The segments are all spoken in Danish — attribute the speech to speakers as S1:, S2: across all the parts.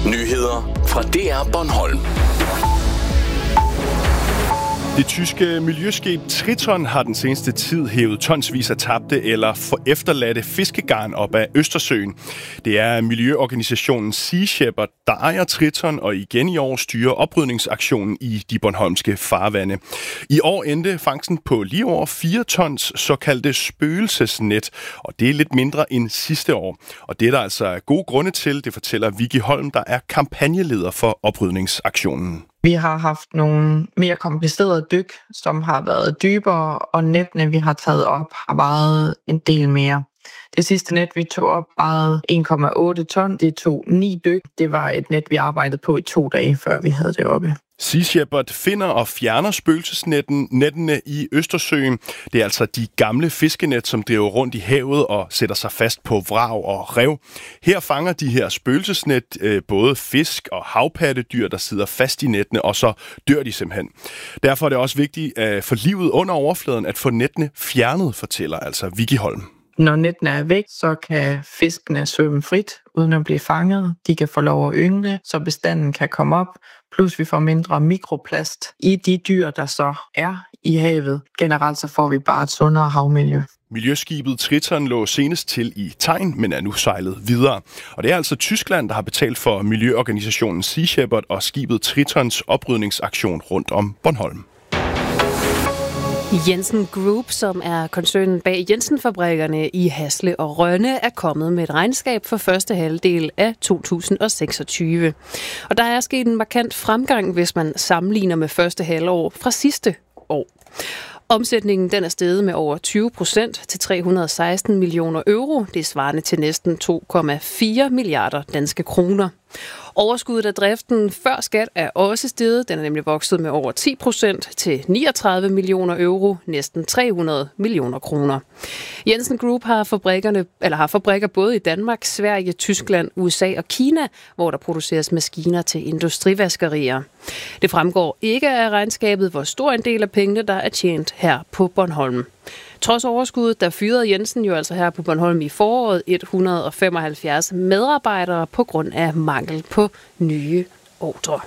S1: Nyheder fra DR Bornholm. Det tyske miljøskib Triton har den seneste tid hævet tonsvis af tabte eller efterladte fiskegarn op af Østersøen. Det er miljøorganisationen Sea Shepherd, der ejer Triton og igen i år styrer oprydningsaktionen i de bornholmske farvande. I år endte fangsten på lige over 4 tons såkaldte spøgelsesnet, og det er lidt mindre end sidste år. Og det er der altså gode grunde til, det fortæller Vicky Holm, der er kampagneleder for oprydningsaktionen.
S2: Vi har haft nogle mere komplicerede dyk, som har været dybere, og nettene, vi har taget op, har vejet en del mere. Det sidste net, vi tog op, vejede 1,8 ton. Det tog 9 dyk. Det var et net, vi arbejdede på i 2 dage, før vi havde det oppe.
S1: Sea Shepherd finder og fjerner spøgelsesnettene i Østersøen. Det er altså de gamle fiskenet, som driver rundt i havet og sætter sig fast på vrag og rev. Her fanger de her spøgelsesnet både fisk og havpattedyr, der sidder fast i nettene, og så dør de simpelthen. Derfor er det også vigtigt for livet under overfladen at få nettene fjernet, fortæller altså Vicky Holm.
S2: Når nettene er væk, så kan fiskene svømme frit, uden at blive fanget. De kan få lov at yngle, så bestanden kan komme op. Plus vi får mindre mikroplast i de dyr, der så er i havet. Generelt så får vi bare et sundere havmiljø.
S1: Miljøskibet Triton lå senest til i Tegn, men er nu sejlet videre. Og det er altså Tyskland, der har betalt for miljøorganisationen Sea Shepherd og skibet Tritons oprydningsaktion rundt om Bornholm.
S3: Jensen Group, som er koncernen bag Jensen-fabrikkerne i Hasle og Rønne, er kommet med et regnskab for første halvdel af 2026. Og der er sket en markant fremgang, hvis man sammenligner med første halvår fra sidste år. Omsætningen den er steget med over 20% til 316 millioner euro. Det er svarende til næsten 2,4 milliarder danske kroner. Overskuddet af driften før skat er også steget. Den er nemlig vokset med over 10% til 39 millioner euro, næsten 300 millioner kroner. Jensen Group har fabrikker både i Danmark, Sverige, Tyskland, USA og Kina, hvor der produceres maskiner til industrivaskerier. Det fremgår ikke af regnskabet, hvor stor en del af pengene, der er tjent her på Bornholm. Trods overskuddet, der fyrede Jensen jo altså her på Bornholm i foråret 175 medarbejdere på grund af mangel på nye ordrer.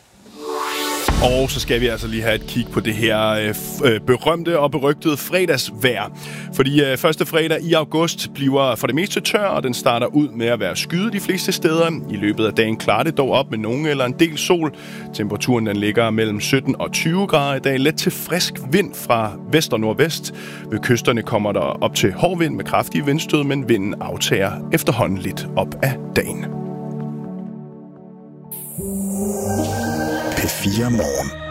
S1: Og så skal vi altså lige have et kig på det her berømte og berygtede fredagsvejr. Fordi første fredag i august bliver for det meste tør, og den starter ud med at være skyet de fleste steder. I løbet af dagen klarer det dog op med nogen eller en del sol. Temperaturen den ligger mellem 17 og 20 grader i dag. Let til frisk vind fra vest og nordvest. Ved kysterne kommer der op til hård vind med kraftige vindstød, men vinden aftager efterhånden lidt op af dagen.
S4: P4 Morgen.